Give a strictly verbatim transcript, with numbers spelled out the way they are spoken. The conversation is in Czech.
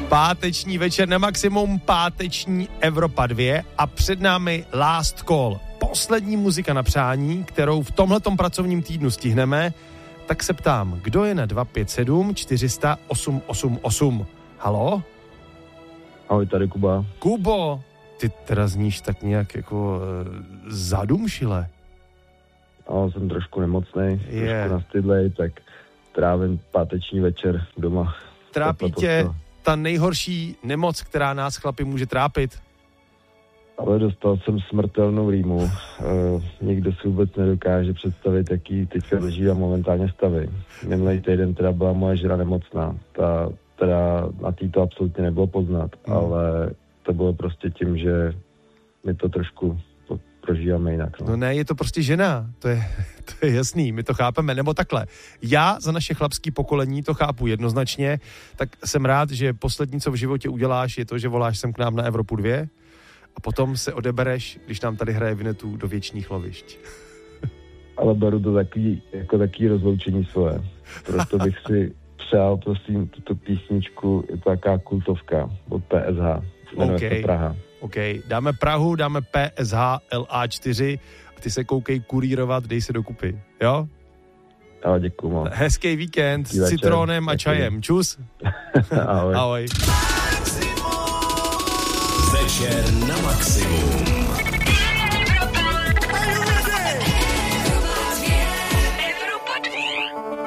Páteční večer na maximum, páteční Evropa dva a před námi Last Call. Poslední muzika na přání, kterou v tomhletom pracovním týdnu stihneme, tak se ptám, kdo je na dva pět sedm čtyři sta osm osm osm? Halo? Ahoj, tady Kuba. Kubo, ty teda zníš tak nějak jako e, zadumšile. No, jsem trošku nemocnej, Je. trošku nastydlej, tak trávím páteční večer doma. Trápí tě ta nejhorší nemoc, která nás chlapi může trápit? Ale dostal jsem smrtelnou rýmu. Uh, nikdo si vůbec nedokáže představit, jaký teďka zažívám momentálně stavy. Minulý týden teda byla moje žena nemocná. Ta teda na tý to absolutně nebylo poznat, hmm. ale to bylo prostě tím, že my to trošku prožíváme jinak. No. no ne, je to prostě žena, to je, to je jasný, my to chápeme, nebo takhle. Já za naše chlapský pokolení to chápu jednoznačně, tak jsem rád, že poslední, co v životě uděláš, je to, že voláš sem k nám na Evropu dva a potom se odebereš, když nám tady hraje Vinetu do věčných lovišť. Ale beru to takový, jako takový rozloučení svoje. Proto bych si přál, prosím, tuto písničku, je to taková kultovka od P S H, jmenuje okay. se Praha. OK, dáme Prahu, dáme P S H L A čtyři a ty se koukej kurírovat, dej se dokupy, jo? Ale děkuju moc. Hezký víkend s citrónem a čajem. Čus. Ahoj. Ahoj. Večer na maximum.